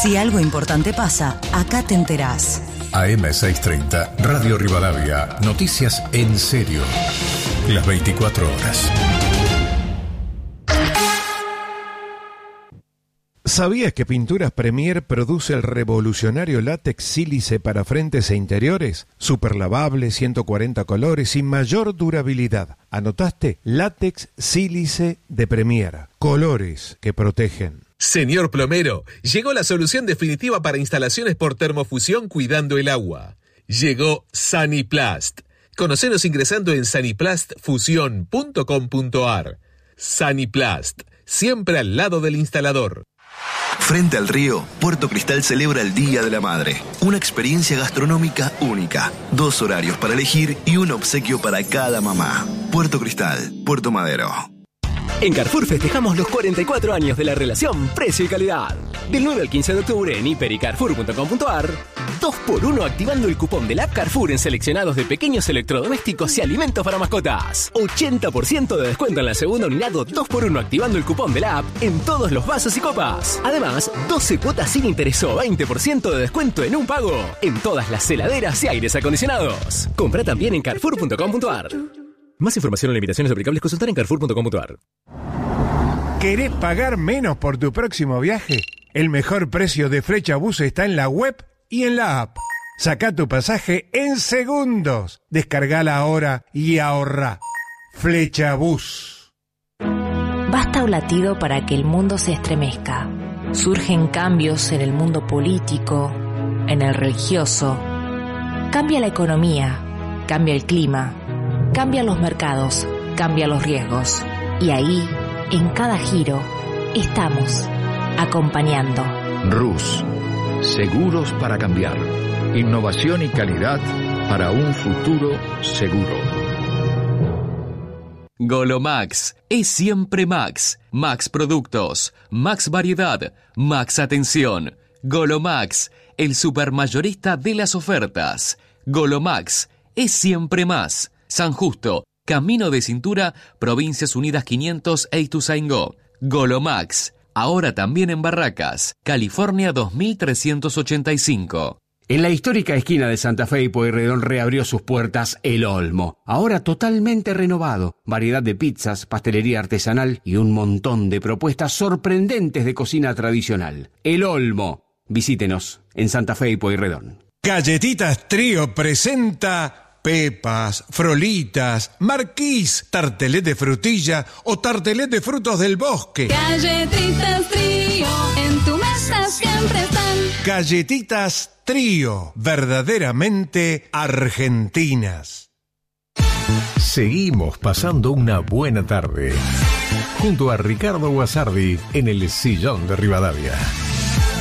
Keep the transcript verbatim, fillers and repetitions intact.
Si algo importante pasa, acá te enterás. A M seiscientos treinta, Radio Rivadavia, noticias en serio. Las veinticuatro horas. ¿Sabías que Pinturas Premier produce el revolucionario látex sílice para frentes e interiores? Super lavable, ciento cuarenta colores y mayor durabilidad. ¿Anotaste? Látex sílice de Premier. Colores que protegen. Señor plomero, llegó la solución definitiva para instalaciones por termofusión cuidando el agua. Llegó Saniplast. Conocenos ingresando en saniplast fusión punto com punto a r. Saniplast, siempre al lado del instalador. Frente al río, Puerto Cristal celebra el Día de la Madre. Una experiencia gastronómica única. Dos horarios para elegir y un obsequio para cada mamá. Puerto Cristal, Puerto Madero. En Carrefour festejamos los cuarenta y cuatro años de la relación precio y calidad. Del nueve al quince de octubre en hiper y carrefour punto com punto a r, dos por uno activando el cupón del app Carrefour en seleccionados de pequeños electrodomésticos y alimentos para mascotas. ochenta por ciento de descuento en la segunda unidad o dos por uno activando el cupón del app en todos los vasos y copas. Además, doce cuotas sin interés o veinte por ciento de descuento en un pago en todas las heladeras y aires acondicionados. Compra también en carrefour punto com punto a r. Más información o limitaciones aplicables consultar en carrefour punto com punto a r. ¿Querés pagar menos por tu próximo viaje? El mejor precio de Flechabús está en la web y en la app. Sacá tu pasaje en segundos. Descargala ahora y ahorrá. Flechabús. Basta un latido para que el mundo se estremezca. Surgen cambios en el mundo político, en el religioso. Cambia la economía, cambia el clima, cambian los mercados, cambian los riesgos. Y ahí, en cada giro, estamos acompañando. Rus, seguros para cambiar. Innovación y calidad para un futuro seguro. Golomax es siempre Max. Max Productos, Max Variedad, Max Atención. Golomax, el supermayorista de las ofertas. Golomax es siempre más. San Justo, Camino de Cintura, Provincias Unidas quinientos e Ituzaingó. Golomax, ahora también en Barracas, California dos mil trescientos ochenta y cinco. En la histórica esquina de Santa Fe y Pueyrredón reabrió sus puertas El Olmo, ahora totalmente renovado. Variedad de pizzas, pastelería artesanal y un montón de propuestas sorprendentes de cocina tradicional. El Olmo. Visítenos en Santa Fe y Pueyrredón. Galletitas Trío presenta pepas, frolitas, marquís, tartelet de frutilla o tartelet de frutos del bosque. Galletitas Trío, en tu mesa siempre están. Galletitas Trío, verdaderamente argentinas. Seguimos pasando una buena tarde junto a Ricardo Guasardi en el Sillón de Rivadavia.